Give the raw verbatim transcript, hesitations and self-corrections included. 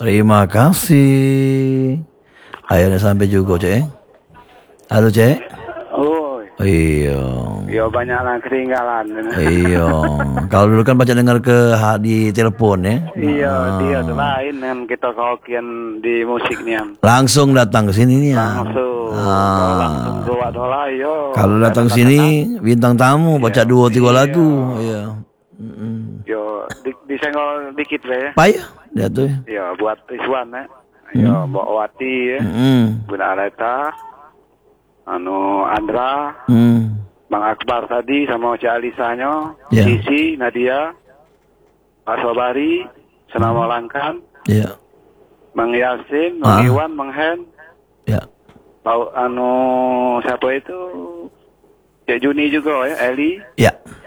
Terima kasih. Akhirnya sampai juga, Cek. Halo, Cek. Oh. Iya. Ya banyak lah ketinggalan. Iya. Kalau dulu kan baca dengar ke di telepon ya. Iya, Ah. dia tuh lain kan kita karaokean di musik nih. Langsung datang ke sini nih ya. Langsung. Ah. Kalau langsung keluar dola yo. Kalau datang sini bintang tamu baca Iya, dua tiga iya. lagu. Iya. Mm-mm. Yo di, disenggol dikit lah ya. Payah dia tuh. Ya buat Iswan ya. Yo Mbak Wati ya. Mm-mm. Bunda Aleta. Anu Andra. Mm. Bang Akbar tadi sama Cik Alisanya. Ya. Sisi, Nadia. Pak Sobari. Senama Langkan. Iya. Bang Yasin, Bang Ah. Iwan, Bang Hen. Ya. Pak anu siapa itu? Cik Juni juga ya, Eli. Ya.